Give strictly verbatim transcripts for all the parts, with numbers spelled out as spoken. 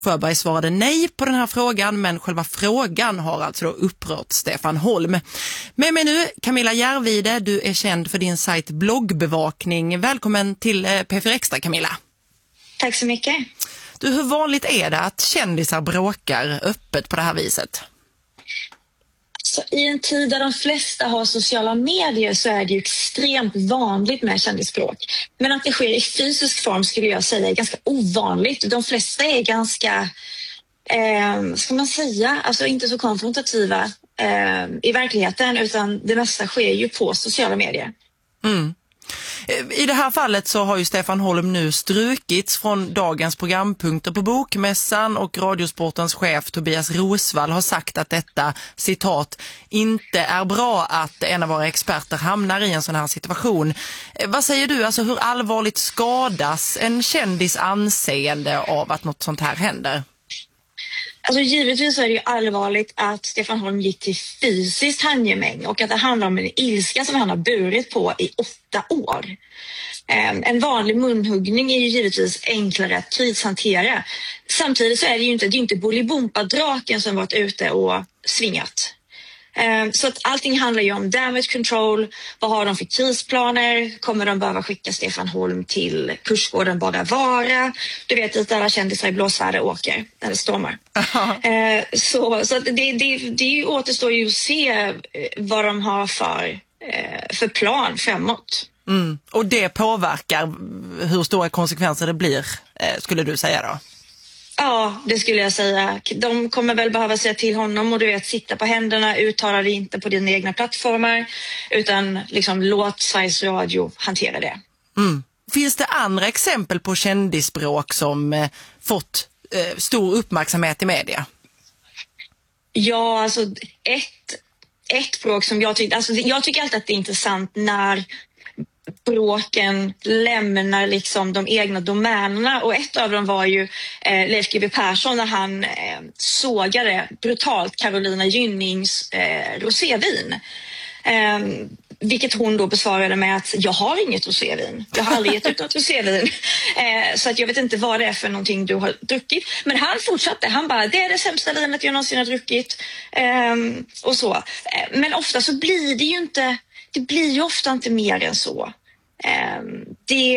Sjöberg svarade nej på den här frågan, men själva frågan har alltså då upprört Stefan Holm. Med mig nu Camilla Järvide, du är känd för din sajt Bloggbevakning. Välkommen till P fyra Extra, Camilla. Tack så mycket. Du, hur vanligt är det att kändisar bråkar öppet på det här viset? Så i en tid där de flesta har sociala medier så är det ju extremt vanligt med kändisbråk. Men att det sker i fysisk form skulle jag säga är ganska ovanligt. De flesta är ganska, eh, ska man säga, alltså inte så konfrontativa eh, i verkligheten, utan det mesta sker ju på sociala medier. Mm. I det här fallet så har ju Stefan Holm nu strukits från dagens programpunkter på Bokmässan, och Radiosportens chef Tobias Rosvall har sagt att detta, citat, inte är bra att en av våra experter hamnar i en sån här situation. Vad säger du, alltså hur allvarligt skadas en kändis anseende av att något sånt här händer? Alltså givetvis är det ju allvarligt att Stefan Holm gick till fysiskt handgemäng och att det handlar om en ilska som han har burit på i åtta år. En vanlig munhuggning är ju givetvis enklare att krishantera. Samtidigt så är det ju inte, det är inte Bolibompa-draken som varit ute och svingat. Så att allting handlar ju om damage control. Vad har de för krisplaner? Kommer de behöva skicka Stefan Holm till kursgården Bara Vara? Du vet att alla kändisar i blåsväder åker när det stormar. Uh-huh. Så, så att det, det, det återstår ju att se vad de har för, för plan framåt. Mm. Och det påverkar hur stora konsekvenser det blir, skulle du säga då? Ja, det skulle jag säga. De kommer väl behöva säga till honom och du vet, sitta på händerna, uttala det inte på dina egna plattformar, utan liksom låt Sveriges Radio hantera det. Mm. Finns det andra exempel på kändisbråk som eh, fått eh, stor uppmärksamhet i media? Ja, alltså ett, ett bråk som jag tycker, alltså jag tycker alltid att det är intressant när bråken lämnar liksom de egna domänerna, och ett av dem var ju eh, Leif G W Persson när han eh, sågade brutalt Carolina Gynnings eh, rosévin. Eh, vilket hon då besvarade med att jag har inget rosévin. Jag har aldrig gett ut något rosévin. Eh, så att jag vet inte vad det är för någonting du har druckit. Men han fortsatte. Han bara, det är det sämsta vinet jag någonsin har druckit. Eh, och så. Eh, men ofta så blir det ju inte, det blir ju ofta inte mer än så. Eh, det...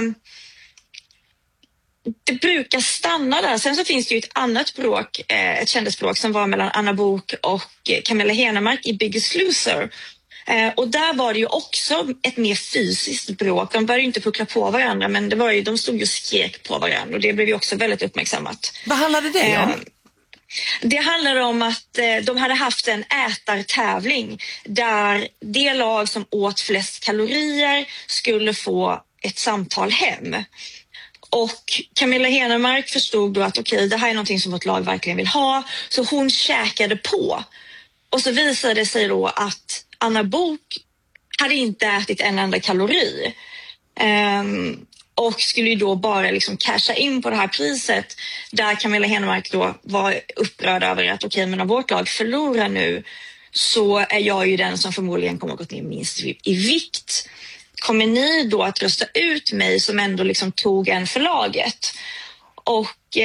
Det brukar stanna där. Sen så finns det ju ett annat bråk, eh, ett kändisbråk som var mellan Anna Bok och Camilla Henemark i Biggest Loser. Eh, och där var det ju också ett mer fysiskt bråk. De började ju inte puckla på varandra, men det var ju, de stod ju och skrek på varandra, och det blev ju också väldigt uppmärksammat. Vad handlade det om? Eh, det handlar om att eh, de hade haft en ätartävling där det lag som åt flest kalorier skulle få ett samtal hem. Och Camilla Henemark förstod då att okej, okay, det här är någonting som vårt lag verkligen vill ha. Så hon käkade på. Och så visade det sig då att Anna Bok hade inte ätit en enda kalori. Um, och skulle ju då bara liksom casha in på det här priset. Där Camilla Henemark då var upprörd över att okej, okay, men om vårt lag förlorar nu så är jag ju den som förmodligen kommer att gått ner minst i vikt. Kommer ni då att rösta ut mig som ändå liksom tog en för laget? Och